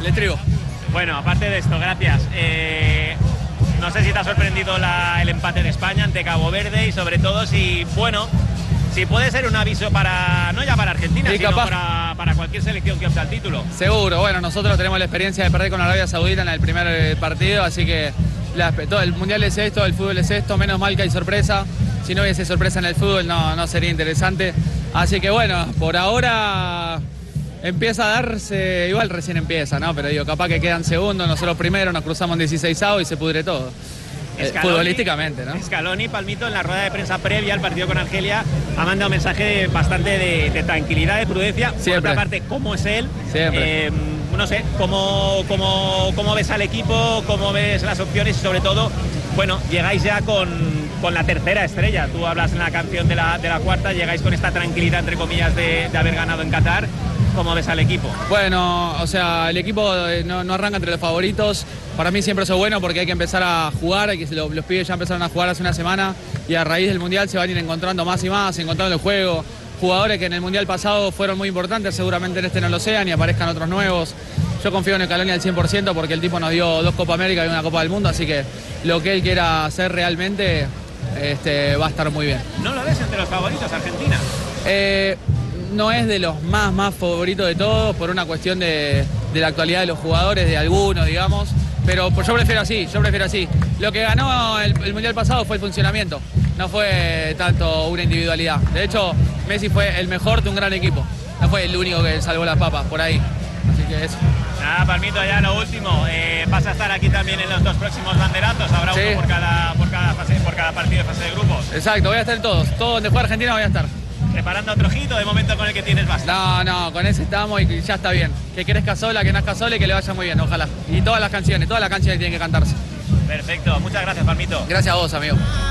el estribo. Bueno, aparte de esto, gracias. No sé si te ha sorprendido el empate de España ante Cabo Verde y sobre todo si puede ser un aviso para, no ya para Argentina, sí, sino capaz, para cualquier selección que opte al título. Seguro, bueno, nosotros tenemos la experiencia de perder con Arabia Saudita en el primer partido, así que todo el mundial es esto, el fútbol es esto, menos mal que hay sorpresa. Si no hubiese sorpresa en el fútbol no sería interesante. Así que bueno, por ahora empieza a darse, igual recién empieza, ¿no? Pero digo, capaz que quedan segundos, nosotros primero, nos cruzamos en 16avos y se pudre todo. Futbolísticamente, ¿no? Scaloni, Palmito, en la rueda de prensa previa al partido con Argelia, ha mandado un mensaje bastante de tranquilidad, de prudencia. Siempre. Por otra parte, ¿cómo es él? Siempre. No sé, ¿cómo ves al equipo? ¿Cómo ves las opciones? Y sobre todo, bueno, llegáis ya con la tercera estrella. Tú hablas en la canción de la cuarta, llegáis con esta tranquilidad, entre comillas, de haber ganado en Qatar. ¿Cómo ves al equipo? Bueno, o sea, el equipo no arranca entre los favoritos. Para mí siempre eso es bueno porque hay que empezar a jugar, los pibes ya empezaron a jugar hace una semana y a raíz del Mundial se van a ir encontrando más y más, encontrando el juego. Jugadores que en el Mundial pasado fueron muy importantes, seguramente en este no lo sean y aparezcan otros nuevos. Yo confío en Scaloni al 100% porque el tipo nos dio 2 Copa América y una Copa del Mundo, así que lo que él quiera hacer realmente va a estar muy bien. ¿No lo ves entre los favoritos, Argentina? No es de los más favoritos de todos por una cuestión de la actualidad de los jugadores, de algunos, digamos. Pero yo prefiero así. Lo que ganó el Mundial pasado fue el funcionamiento, no fue tanto una individualidad. De hecho, Messi fue el mejor de un gran equipo, no fue el único que salvó las papas, por ahí. Así que eso. Nada, Palmito, ya lo último. Vas a estar aquí también en los 2 próximos banderazos, habrá sí, uno por cada partido de fase de grupos. Exacto, voy a estar en todos donde juega Argentina voy a estar. ¿Preparando otro hito de momento con el que tienes basta? No, con ese estamos y ya está bien. Que crezca sola, que nazca sola y que le vaya muy bien, ojalá. Y todas las canciones tienen que cantarse. Perfecto, muchas gracias, Palmito. Gracias a vos, amigo.